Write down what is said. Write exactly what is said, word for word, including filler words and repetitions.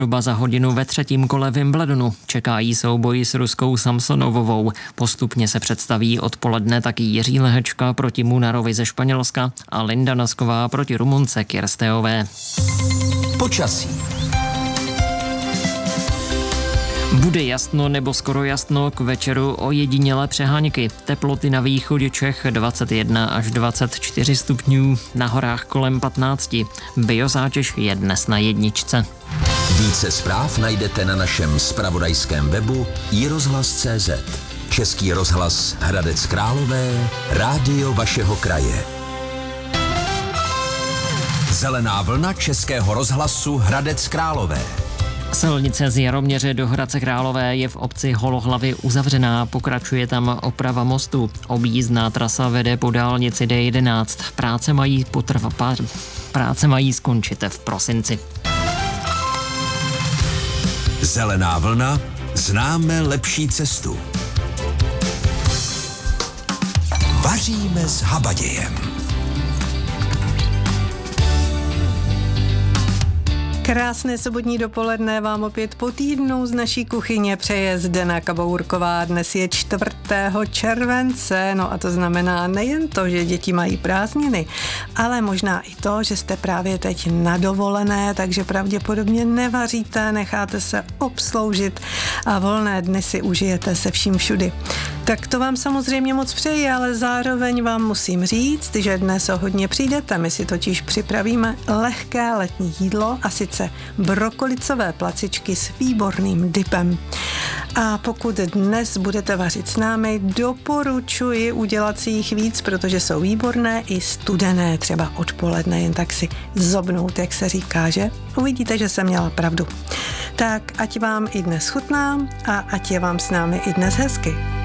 Doba za hodinu ve třetím kole Wimbledonu. Čekají souboji s ruskou Samsonovovou. Postupně se představí odpoledne taky Jiří Lehečka proti Munarovi ze Španělska a Linda Nasková proti Rumunce Kjersteové. Počasí. Bude jasno nebo skoro jasno, k večeru ojedinělé přeháňky. Teploty na východě Čech dvacet jedna až dvacet čtyři stupňů, na horách kolem patnáct. Biozátěž je dnes na jedničce. Více zpráv najdete na našem zpravodajském webu i rozhlas tečka cé zet. Český rozhlas Hradec Králové, rádio vašeho kraje. Zelená vlna Českého rozhlasu Hradec Králové. Silnice z Jaroměře do Hradce Králové je v obci Holohlavy uzavřená, pokračuje tam oprava mostu. Objízdná trasa vede po dálnici D jedenáct. Práce mají, potrva, práce mají skončit v prosinci. Zelená vlna, známe lepší cestu. Vaříme s habadějem. Krásné sobotní dopoledne vám opět po týdnu z naší kuchyně přeje Zdena Kabourková. Dnes je čtvrtého července, no a to znamená nejen to, že děti mají prázdniny, ale možná i to, že jste právě teď na dovolené, takže pravděpodobně nevaříte, necháte se obsloužit a volné dny si užijete se vším všudy. Tak to vám samozřejmě moc přeji, ale zároveň vám musím říct, že dnes o hodně přijdete. My si totiž připravíme lehké letní jídlo a sice brokolicové placičky s výborným dipem. A pokud dnes budete vařit s námi, doporučuji udělat si jich víc, protože jsou výborné i studené, třeba odpoledne, jen tak si zobnout, jak se říká, že? Uvidíte, že jsem měla pravdu. Tak ať vám i dnes chutná a ať je vám s námi i dnes hezky.